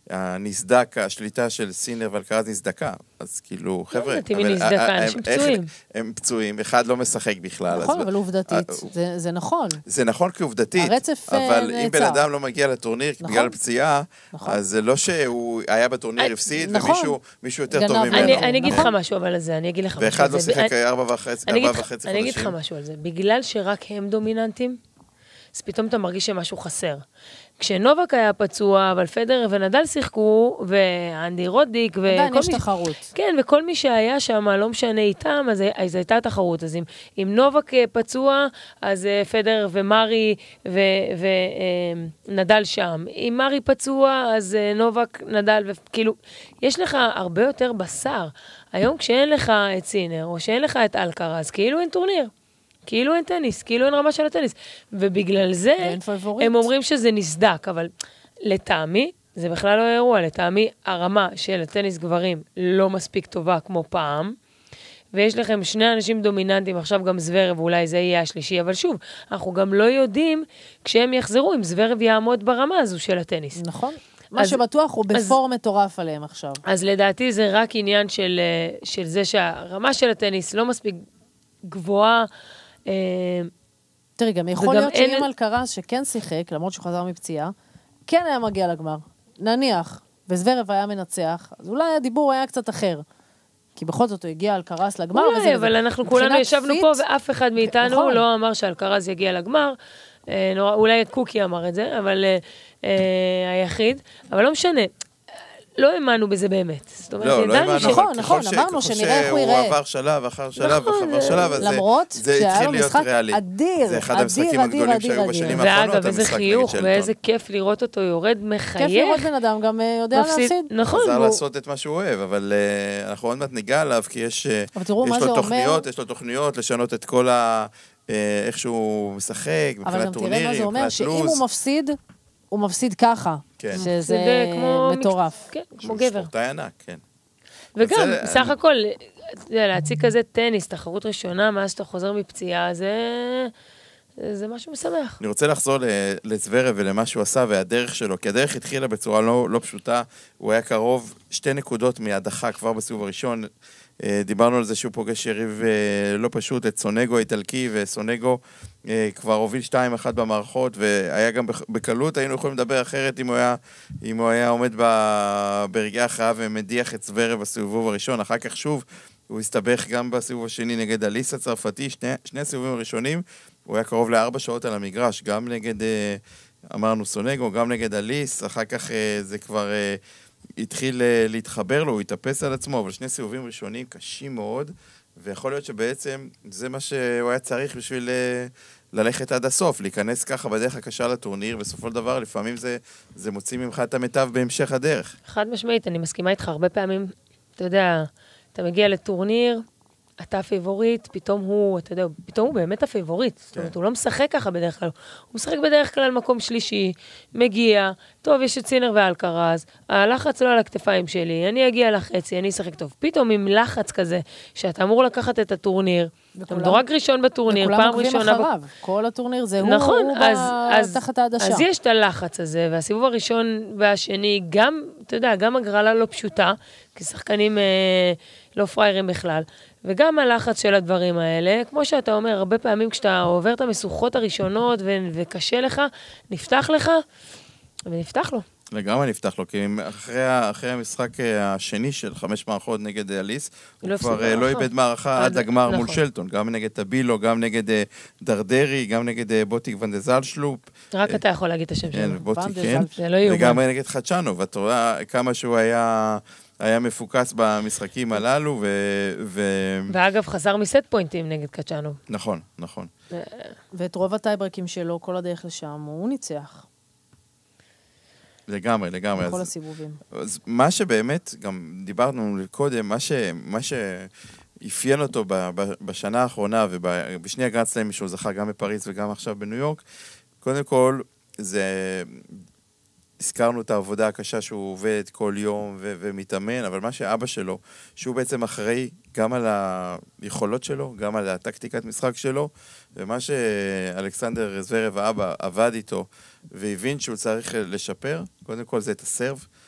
הנסדק, השליטה של סינר ואלקרז נסדקה. אז כאילו, חבר'ה... אנשים פצועים. הם פצועים, אחד לא משחק בכלל. נכון, אבל עובדתית, זה נכון. זה נכון כעובדתית, אבל אם בן אדם לא מגיע לטורניר בגלל פציעה, אז זה לא שהוא היה בטורניר הפסיד, ומישהו יותר טוב ממנו. אני אגיד לך משהו אבל על זה, אני אגיד לך משהו על זה. ואחד לא שיחק 4.5 חודשים. אני אגיד לך משהו על זה. בגלל שרק הם דומיננטים, אז פתאום אתה מרגיש שמשהו חסר. כשנובק היה פצוע, אבל פדרר ונדל שיחקו, ואנדי רודיק, עדיין יש תחרות. כן, וכל מי שהיה שם, לא משנה איתם, אז הייתה תחרות. אז אם נובק פצוע, אז פדרר ומרי ונדל שם. אם מרי פצוע, אז נובק, נדל, וכאילו, יש לך הרבה יותר בשר. היום כשאין לך את סינר, או שאין לך את אלקרז, כאילו אין טורניר. כאילו אין טניס, כאילו אין רמה של הטניס. ובגלל זה הם אומרים שזה נסדק, אבל לטעמי, זה בכלל לא אירוע, לטעמי הרמה של הטניס גברים לא מספיק טובה כמו פעם, ויש לכם שני אנשים דומיננטים, עכשיו גם זוורב, ואולי זה יהיה השלישי, אבל שוב, אנחנו גם לא יודעים כשהם יחזרו, אם זוורב יעמוד ברמה הזו של הטניס. נכון. מה שבטוח הוא בפור מטורף עליהם עכשיו. אז לדעתי זה רק עניין של זה שהרמה של הטניס לא מספיק גבוהה, תראי, גם יכול להיות שאם אלקרז שכן שיחק, למרות שהוא חזר מפציעה, כן היה מגיע לגמר. נניח, וזוורב היה מנצח, אז אולי הדיבור היה קצת אחר. כי בכל זאת הוא הגיע אלקרז לגמר. אולי, אבל אנחנו כולנו ישבנו פה, ואף אחד מאיתנו לא אמר שאלקרז יגיע לגמר. אולי קוקי אמר את זה, אבל היחיד. אבל לא משנה. לא האמנו בזה באמת. זאת אומרת, נכון, אמרנו שנראה איך הוא יראה. הוא עבר שלב אחר שלב אחר שלב, אז זה התחיל להיות ריאלי. אדיר, זה אחד המשחקים הגדולים שהיו בשנים האחרונות. ואגב, איזה חיוך ואיזה כיף לראות אותו יורד מחייך. כיף לראות בן אדם, גם יודע להפסיד. נכון. חזר לעשות את מה שהוא אוהב, אבל אנחנו עוד מעט ניגע עליו, כי יש לו תוכניות לשנות את כל איך שהוא משחק, מבחינת טורנירים, מבחינת לוז. הוא מפסיד ככה, שזה מטורף. כן, כמו גבר. ספורטאי ענק, כן. וגם, בסך הכל, להציג כזה טניס, תחרות ראשונה, מאז שאתה חוזר מפציעה, זה משהו משמח. אני רוצה לחזור לזוורב ולמה שהוא עשה והדרך שלו, כי הדרך התחילה בצורה לא פשוטה, הוא היה קרוב 2 נקודות מהדחה כבר בסיבוב הראשון, דיברנו על זה שהוא פוגש יריב לא פשוט, את סונגו האיטלקי, וסונגו כבר הוביל 2-1 במערכות, והיה גם בקלות, היינו יכולים לדבר אחרת אם הוא היה עומד ברגעי ההכרעה ומדיח את זוורב בסיבוב הראשון, אחר כך שוב הוא הסתבך גם בסיבוב השני נגד אליס הצרפתי, שני הסיבובים הראשונים, הוא היה קרוב ל4 שעות על המגרש, גם נגד, אמרנו סונגו, גם נגד אליס, אחר כך זה כבר התחיל להתחבר לו, הוא התאפס על עצמו, אבל 2 סיבובים ראשונים קשים מאוד, ויכול להיות שבעצם זה מה שהוא היה צריך בשביל ללכת עד הסוף, להיכנס ככה בדרך הקשה לטורניר, בסופו של דבר לפעמים זה מוציא ממך את המיטב בהמשך הדרך. חד משמעית, אני מסכימה איתך הרבה פעמים, אתה יודע, אתה מגיע לטורניר, אתה הפייבוריט, פתאום הוא, אתה יודע, פתאום הוא באמת הפייבוריט. זאת אומרת, הוא לא משחק ככה בדרך כלל. הוא משחק בדרך כלל מקום שלישי, מגיע, טוב, יש את סינר ואלקרז, הלחץ לא על הכתפיים שלי, אני אגיע לחצי, אני אשחק טוב. פתאום עם לחץ כזה, שאתה אמור לקחת את הטורניר, אתה מדורג ראשון בטורניר, פעם ראשונה... וכולם עוקבים אחריו, כל הטורניר זה נכון, הוא תחת העדשה. אז יש את הלחץ הזה, והסיבוב הראשון והשני, גם, אתה יודע, גם הגרלה לא פשוטה, כי שחקנים לא פריירים בכלל. וגם הלחץ של הדברים האלה, כמו שאתה אומר, הרבה פעמים כשאתה עובר את המשוכות הראשונות וקשה לך, נפתח לך, ונפתח לו. לגמרי נפתח לו, כי אחרי המשחק השני של 5 מערכות נגד אליס, הוא כבר לא איבד מערכה עד הגמר מול שלטון, גם נגד טבילו, גם נגד דרדרי, גם נגד בוטיק ונדזל שלופ. רק אתה יכול להגיד את השם שלו. כן, בוטיק, כן. וגם נגד חדשנו, ואתה רואה כמה שהוא היה מפוקס במשחקים הללו, ואגב, חזר מסט פוינטים נגד קצ'אנו. נכון, נכון. ואת רוב הטייברקים שלו, כל הדרך לשם, הוא ניצח. לגמרי. בכל הסיבובים. אז מה שבאמת, גם דיברנו קודם, מה שאפיין אותו בשנה האחרונה, ובשני הגרנד סלאמים שהוא זכה גם בפריז וגם עכשיו בניו יורק, קודם כל, הזכרנו את העבודה הקשה שהוא עובד כל יום ומתאמן, אבל מה שאבא שלו, שהוא בעצם אחראי גם על היכולות שלו, גם על הטקטיקת משחק שלו, ומה שאלכסנדר זוורב האבא עבד איתו, והבין שהוא צריך לשפר, קודם כל זה את הסרב,